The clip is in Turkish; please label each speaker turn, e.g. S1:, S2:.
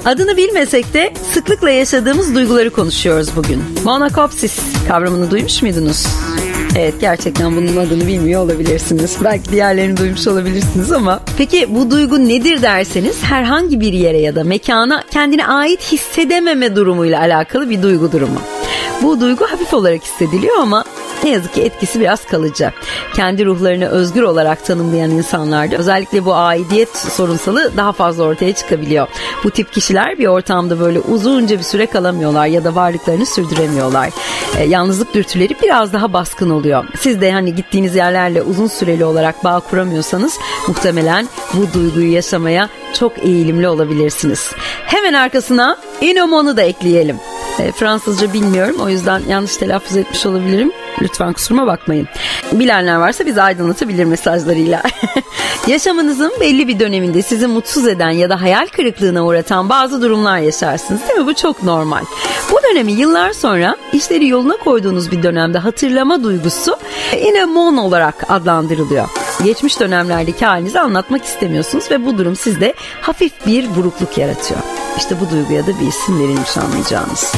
S1: Adını bilmesek de sıklıkla yaşadığımız duyguları konuşuyoruz bugün. Monokopsis kavramını duymuş muydunuz? Evet, gerçekten bunun adını bilmiyor olabilirsiniz. Belki diğerlerini duymuş olabilirsiniz ama. Peki bu duygu nedir derseniz, herhangi bir yere ya da mekana kendine ait hissedememe durumuyla alakalı bir duygu durumu. Bu duygu hafif olarak hissediliyor ama ne yazık ki etkisi biraz kalıcı. Kendi ruhlarını özgür olarak tanımlayan insanlarda özellikle bu aidiyet sorunsalı daha fazla ortaya çıkabiliyor. Bu tip kişiler bir ortamda böyle uzunca bir süre kalamıyorlar ya da varlıklarını sürdüremiyorlar. Yalnızlık dürtüleri biraz daha baskın oluyor. Siz de hani gittiğiniz yerlerle uzun süreli olarak bağ kuramıyorsanız muhtemelen bu duyguyu yaşamaya çok eğilimli olabilirsiniz. Hemen arkasına inomon'u da ekleyelim. Fransızca bilmiyorum, o yüzden yanlış telaffuz etmiş olabilirim. Lütfen kusuruma bakmayın. Bilenler varsa bizi aydınlatabilir mesajlarıyla. Yaşamınızın belli bir döneminde sizi mutsuz eden ya da hayal kırıklığına uğratan bazı durumlar yaşarsınız, değil mi? Bu çok normal. Bu dönemi yıllar sonra işleri yoluna koyduğunuz bir dönemde hatırlama duygusu inomon olarak adlandırılıyor. Geçmiş dönemlerdeki halinizi anlatmak istemiyorsunuz ve bu durum sizde hafif bir burukluk yaratıyor. İşte bu duyguya da bir isim verilmiş, anlayacağınız.